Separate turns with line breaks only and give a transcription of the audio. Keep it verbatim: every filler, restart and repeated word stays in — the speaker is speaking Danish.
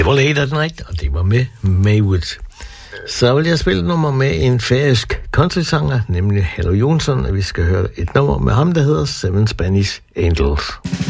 Det var Late at Night, og det var med Maywood. Så vil jeg spille et nummer med en færøsk countrysanger, nemlig Hello Jonsson, og vi skal høre et nummer med ham, der hedder Seven Spanish Angels.